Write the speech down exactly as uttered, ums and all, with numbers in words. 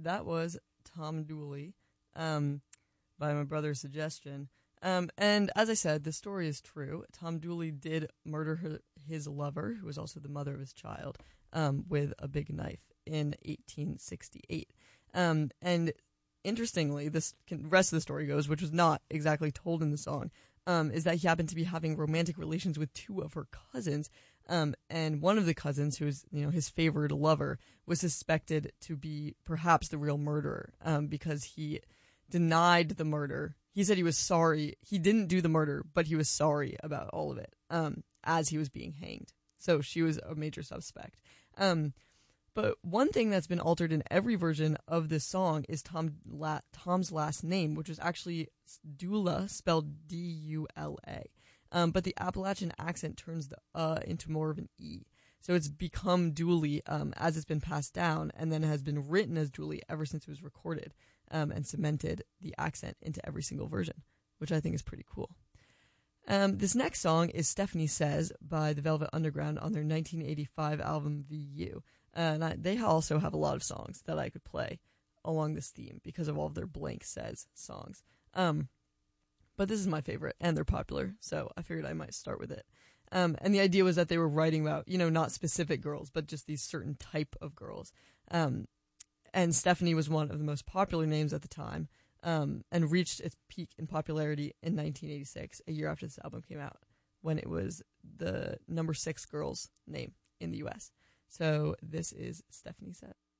that was Tom Dooley, um, by my brother's suggestion. Um, and as I said, the story is true. Tom Dooley did murder her, his lover, who was also the mother of his child, um, with a big knife in eighteen sixty-eight. Um, and interestingly, this can, rest of the story goes, which was not exactly told in the song, um, is that he happened to be having romantic relations with two of her cousins. Um, and one of the cousins, who was, you know, his favored lover, was suspected to be perhaps the real murderer, um, because he denied the murder. He said he was sorry. He didn't do the murder, but he was sorry about all of it, um, as he was being hanged. So she was a major suspect. Um, but one thing that's been altered in every version of this song is Tom La- Tom's last name, which was actually Dula, spelled D U L A. Um, but the Appalachian accent turns the uh into more of an E. So it's become Dooley um, as it's been passed down, and then has been written as Dooley ever since it was recorded, um, and cemented the accent into every single version, which I think is pretty cool. Um, this next song is Stephanie Says by the Velvet Underground on their nineteen eighty-five album V U. Uh, and I, they also have a lot of songs that I could play along this theme because of all of their Blank Says songs. Um, but this is my favorite, and they're popular, so I figured I might start with it. Um, and the idea was that they were writing about, you know, not specific girls, but just these certain type of girls. Um, and Stephanie was one of the most popular names at the time, um, and reached its peak in popularity in nineteen eighty-six, a year after this album came out, when it was the number six girl's name in the U S. So this is Stephanie Says.